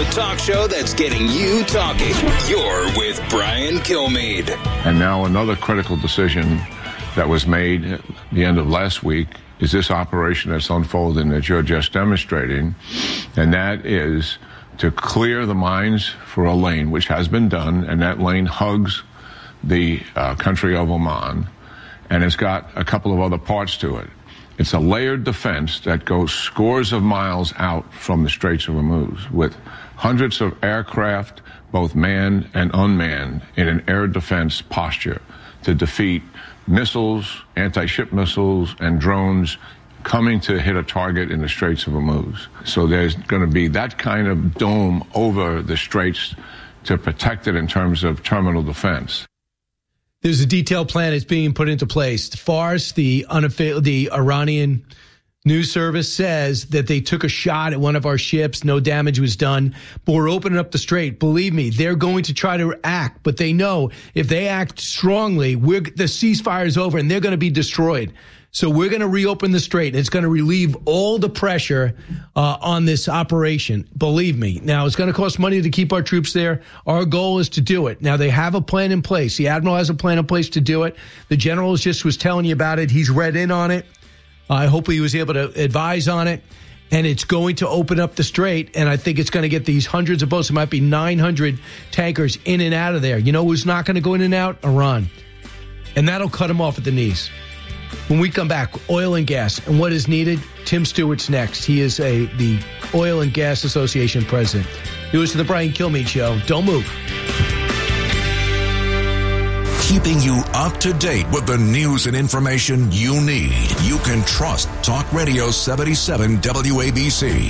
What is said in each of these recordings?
the talk show that's getting you talking. You're with Brian Kilmeade. And now another critical decision that was made at the end of last week is this operation that's unfolding that you're just demonstrating, and that is to clear the mines for a lane, which has been done, and that lane hugs the country of Oman, and it's got a couple of other parts to it. It's a layered defense that goes scores of miles out from the Straits of Hormuz with hundreds of aircraft, both manned and unmanned, in an air defense posture to defeat missiles, anti-ship missiles, and drones coming to hit a target in the Straits of Hormuz. So there's going to be that kind of dome over the Straits to protect it in terms of terminal defense. There's a detailed plan that's being put into place. Fars, the Iranian news service, says that they took a shot at one of our ships. No damage was done. But we're opening up the strait. Believe me, they're going to try to act. But they know if they act strongly, the ceasefire is over and they're going to be destroyed. So we're going to reopen the strait, and it's going to relieve all the pressure on this operation. Believe me. Now, it's going to cost money to keep our troops there. Our goal is to do it. Now, they have a plan in place. The admiral has a plan in place to do it. The general just was telling you about it. He's read in on it. I hope he was able to advise on it. And it's going to open up the strait, and I think it's going to get these hundreds of boats. It might be 900 tankers in and out of there. You know who's not going to go in and out? Iran. And that'll cut them off at the knees. When we come back, oil and gas and what is needed, Tim Stewart's next. He is the Oil and Gas Association president. It was the Brian Kilmeade Show. Don't move. Keeping you up to date with the news and information you need. You can trust Talk Radio 77 WABC.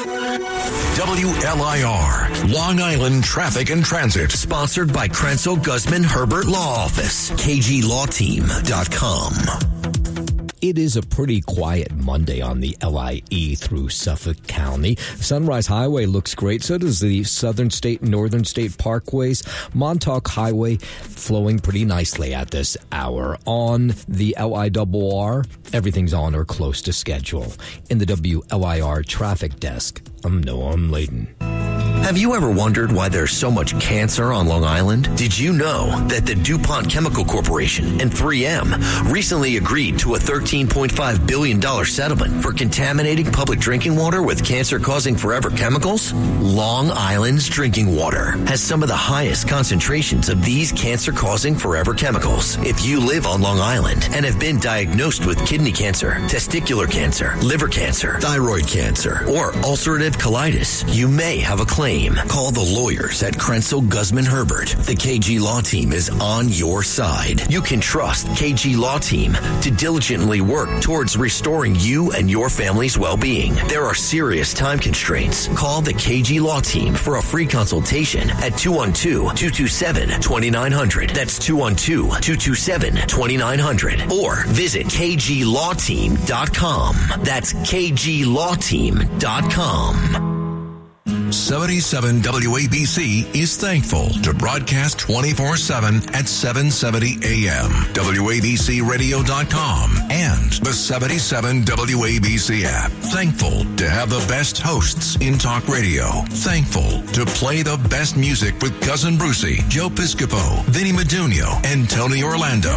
WLIR, Long Island Traffic and Transit. Sponsored by Krenzel Guzman Herbert Law Office. KGLawTeam.com. It is a pretty quiet Monday on the LIE through Suffolk County. Sunrise Highway looks great. So does the Southern State and Northern State Parkways. Montauk Highway flowing pretty nicely at this hour. On the LIRR, everything's on or close to schedule. In the WLIR traffic desk, I'm Noam Layden. Have you ever wondered why there's so much cancer on Long Island? Did you know that the DuPont Chemical Corporation and 3M recently agreed to a $13.5 billion settlement for contaminating public drinking water with cancer-causing forever chemicals? Long Island's drinking water has some of the highest concentrations of these cancer-causing forever chemicals. If you live on Long Island and have been diagnosed with kidney cancer, testicular cancer, liver cancer, thyroid cancer, or ulcerative colitis, you may have a claim. Call the lawyers at Krenzel Guzman Herbert. The KG Law Team is on your side. You can trust KG Law Team to diligently work towards restoring you and your family's well-being. There are serious time constraints. Call the KG Law Team for a free consultation at 212-227-2900. That's 212-227-2900. Or visit KGLawTeam.com. That's KGLawTeam.com. 77 WABC is thankful to broadcast 24/7 at 770 AM, WABCRadio.com, and the 77 WABC app. Thankful to have the best hosts in talk radio. Thankful to play the best music with Cousin Brucey, Joe Piscopo, Vinny Medunio, and Tony Orlando.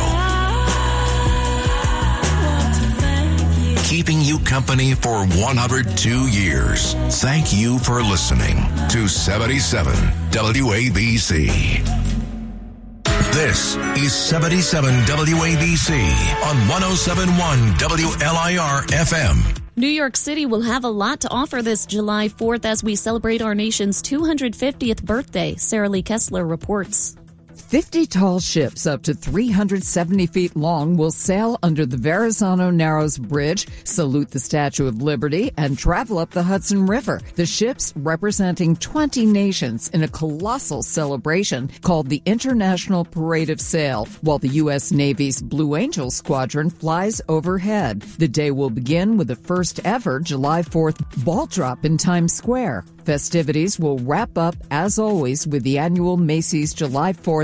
Keeping you company for 102 years. Thank you for listening to 77 WABC. This is 77 WABC on 107.1 WLIR FM. New York City will have a lot to offer this July 4th as we celebrate our nation's 250th birthday. Sarah Lee Kessler reports. 50 tall ships up to 370 feet long will sail under the Verrazano Narrows Bridge, salute the Statue of Liberty, and travel up the Hudson River. The ships, representing 20 nations in a colossal celebration called the International Parade of Sail, while the U.S. Navy's Blue Angel Squadron flies overhead. The day will begin with the first ever July 4th ball drop in Times Square. Festivities will wrap up, as always, with the annual Macy's July 4th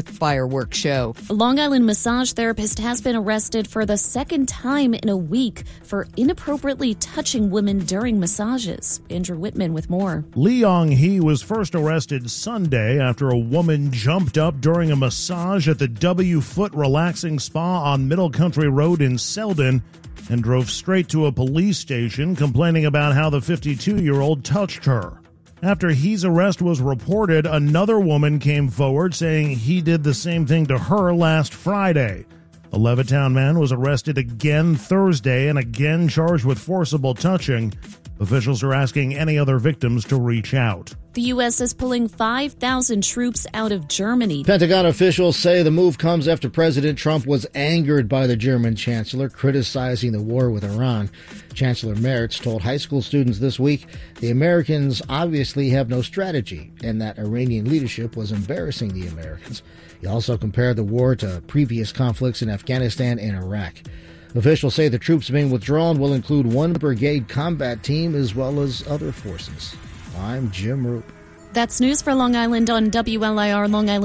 fireworks show. A Long Island massage therapist has been arrested for the second time in a week for inappropriately touching women during massages. Andrew Whitman with more. Lee Yong-hee was first arrested Sunday after a woman jumped up during a massage at the W Foot Relaxing Spa on Middle Country Road in Selden and drove straight to a police station complaining about how the 52-year-old touched her. After He's arrest was reported, another woman came forward saying he did the same thing to her last Friday. The Levittown man was arrested again Thursday and again charged with forcible touching. Officials are asking any other victims to reach out. The U.S. is pulling 5,000 troops out of Germany. Pentagon officials say the move comes after President Trump was angered by the German chancellor criticizing the war with Iran. Chancellor Merz told high school students this week the Americans obviously have no strategy and that Iranian leadership was embarrassing the Americans. He also compared the war to previous conflicts in Afghanistan and Iraq. Officials say the troops being withdrawn will include one brigade combat team as well as other forces. I'm Jim Roop. That's news for Long Island on WLIR Long Island.